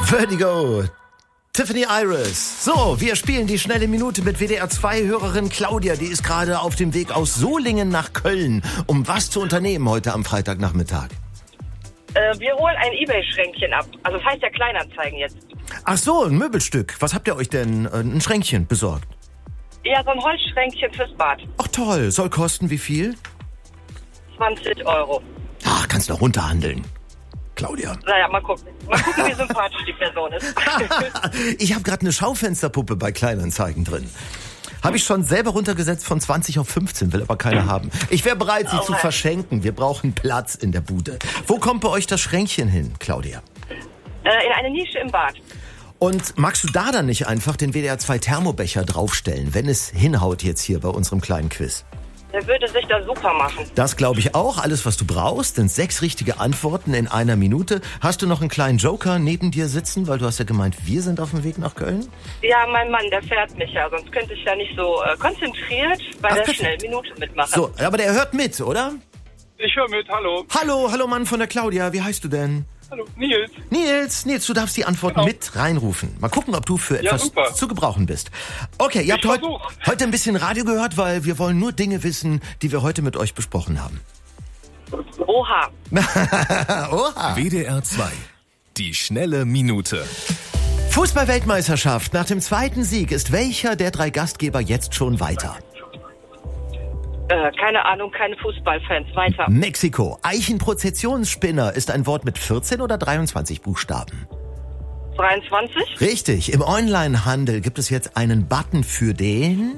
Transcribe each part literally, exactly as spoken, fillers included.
Vertigo. Tiffany Iris. So, wir spielen die schnelle Minute mit W D R zwei Hörerin Claudia. Die ist gerade auf dem Weg aus Solingen nach Köln, um was zu unternehmen heute am Freitagnachmittag. Äh, wir holen ein eBay-Schränkchen ab. Also das heißt ja Kleinanzeigen jetzt. Ach so, ein Möbelstück. Was habt ihr euch denn? Ein Schränkchen besorgt? Ja, so ein Holzschränkchen fürs Bad. Ach toll. Soll kosten wie viel? zwanzig Euro. Ach, kannst du noch runterhandeln. Claudia. Naja, mal gucken. Mal gucken, wie sympathisch die Person ist. Ich habe gerade eine Schaufensterpuppe bei Kleinanzeigen drin. Habe ich schon selber runtergesetzt von zwanzig auf fünfzehn, will aber keiner haben. Ich wäre bereit, sie oh, zu Mann. verschenken. Wir brauchen Platz in der Bude. Wo kommt bei euch das Schränkchen hin, Claudia? Äh, in eine Nische im Bad. Und magst du da dann nicht einfach den W D R zwei Thermobecher draufstellen, wenn es hinhaut jetzt hier bei unserem kleinen Quiz? Der würde sich da super machen. Das glaube ich auch. Alles, was du brauchst, sind sechs richtige Antworten in einer Minute. Hast du noch einen kleinen Joker neben dir sitzen? Weil du hast ja gemeint, wir sind auf dem Weg nach Köln. Ja, mein Mann, der fährt mich ja. Sonst könnte ich ja nicht so äh, konzentriert bei Ach, der Schnellminute mitmachen. So, aber der hört mit, oder? Ich höre mit, hallo. Hallo, hallo Mann von der Claudia. Wie heißt du denn? Hallo, Nils. Nils, Nils, du darfst die Antworten genau. mit reinrufen. Mal gucken, ob du für ja, etwas super. zu gebrauchen bist. Okay, ihr habt heut, heute ein bisschen Radio gehört, weil wir wollen nur Dinge wissen, die wir heute mit euch besprochen haben. Oha. Oha. W D R zwei. Die schnelle Minute. Fußball-Weltmeisterschaft. Nach dem zweiten Sieg ist welcher der drei Gastgeber jetzt schon weiter? Äh, keine Ahnung, keine Fußballfans. Weiter. Mexiko. Eichenprozessionsspinner ist ein Wort mit vierzehn oder dreiundzwanzig Buchstaben? dreiundzwanzig? Richtig. Im Onlinehandel gibt es jetzt einen Button für den...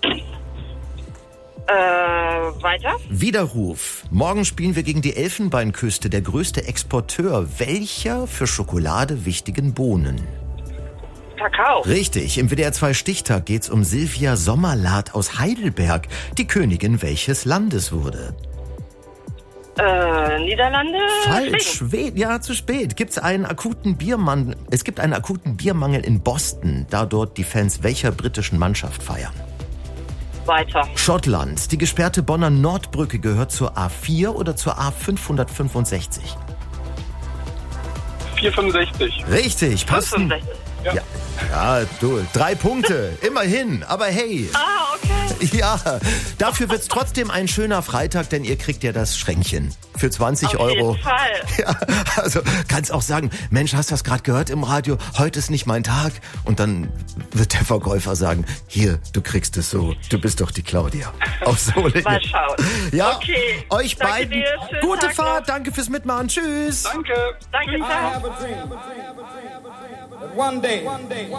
Äh, weiter? Widerruf. Morgen spielen wir gegen die Elfenbeinküste, der größte Exporteur welcher für Schokolade wichtigen Bohnen? Kakao. Richtig. Im W D R zwei Stichtag geht's um Silvia Sommerlath aus Heidelberg, die Königin welches Landes wurde? Äh, Niederlande? Falsch. Schweden. Ja, zu spät. Gibt's einen akuten Biermangel? Es gibt einen akuten Biermangel in Boston, da dort die Fans welcher britischen Mannschaft feiern? Weiter. Schottland. Die gesperrte Bonner Nordbrücke gehört zur A vier oder zur A fünfhundertfünfundsechzig? vierhundertfünfundsechzig. Richtig. Passen. fünfundsechzig. Ja. Ja, ja, du, drei Punkte, immerhin, aber hey. Ah, okay. Ja, dafür wird's trotzdem ein schöner Freitag, denn ihr kriegt ja das Schränkchen für zwanzig Euro. Auf jeden Fall. Ja, also kannst auch sagen, Mensch, hast du das gerade gehört im Radio? Heute ist nicht mein Tag. Und dann wird der Verkäufer sagen, hier, du kriegst es so, du bist doch die Claudia. Auf Solingen. Mal schauen. Ja, okay. euch Danke beiden dir. Schönen gute Tag Fahrt, noch. danke fürs Mitmachen, tschüss. Danke. Danke, ciao. One day,